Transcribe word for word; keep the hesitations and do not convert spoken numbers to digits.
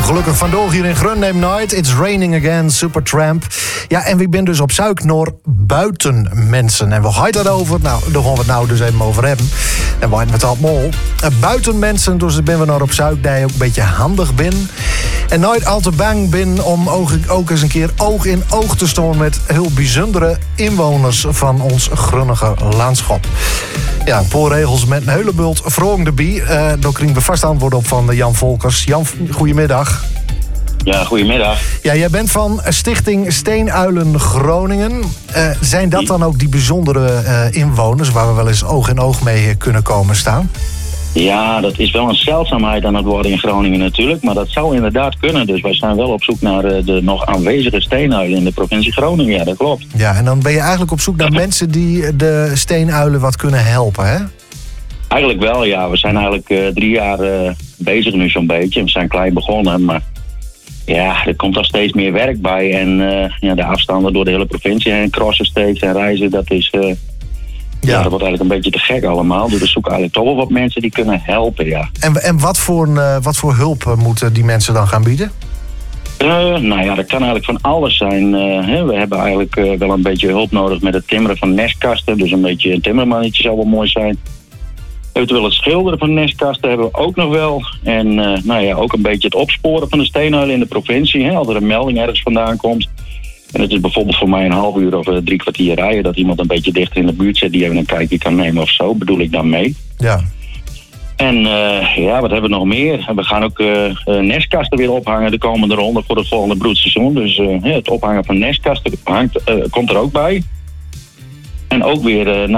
gelukkig vandaag hier in Grunneem Night. It's raining again, Supertramp. Ja, en we zijn dus op zoek naar buitenmensen. En waar gaat dat over? Nou, daar gaan we het nou dus even over hebben. En waar het allemaal. Buitenmensen, dus daar ben we naar op zoek dat je ook een beetje handig bent. En nooit al te bang ben om ook, ook eens een keer oog in oog te staan met heel bijzondere inwoners van ons grunnige landschap. Ja, een paar regels met een hele bult vragen erbij. Uh, daar krijgen we vast antwoord op van Jan Volkers. Jan, goedemiddag. Ja, goedemiddag. Ja, jij bent van Stichting Steenuilen Groningen. Uh, zijn dat dan ook die bijzondere uh, inwoners waar we wel eens oog in oog mee kunnen komen staan? Ja, dat is wel een zeldzaamheid aan het worden in Groningen natuurlijk. Maar dat zou inderdaad kunnen. Dus wij zijn wel op zoek naar de nog aanwezige steenuilen in de provincie Groningen. Ja, dat klopt. Ja, en dan ben je eigenlijk op zoek naar mensen die de steenuilen wat kunnen helpen, hè? Eigenlijk wel, ja. We zijn eigenlijk uh, drie jaar uh, bezig nu zo'n beetje. We zijn klein begonnen, maar ja, er komt al steeds meer werk bij. En uh, ja, de afstanden door de hele provincie heen, crossen steeds en reizen, dat is... Uh, Ja. ja, dat wordt eigenlijk een beetje te gek allemaal. Dus we zoeken eigenlijk toch wel wat mensen die kunnen helpen, ja. En, en wat, voor, uh, wat voor hulp moeten die mensen dan gaan bieden? Uh, nou ja, dat kan eigenlijk van alles zijn. Uh, hè. We hebben eigenlijk uh, wel een beetje hulp nodig met het timmeren van nestkasten. Dus een beetje een timmermannetje zou wel mooi zijn. Eventueel het schilderen van nestkasten hebben we ook nog wel. En uh, nou ja, ook een beetje het opsporen van de steenuilen in de provincie. Hè. Als er een melding ergens vandaan komt. En het is bijvoorbeeld voor mij een half uur of drie kwartier rijden... dat iemand een beetje dichter in de buurt zit die even een kijkje kan nemen of zo. Bedoel ik dan mee. Ja. En uh, ja, wat hebben we nog meer? We gaan ook uh, uh, nestkasten weer ophangen de komende ronde voor het volgende broedseizoen. Dus uh, het ophangen van nestkasten hangt, uh, komt er ook bij. En ook weer... Uh,